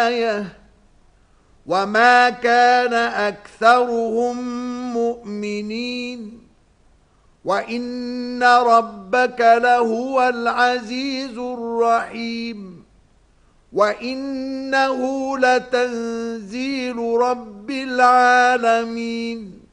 آية وما كان أكثرهم مؤمنين وإن ربك لهو العزيز الرحيم وإنه لتنزيل رب العالمين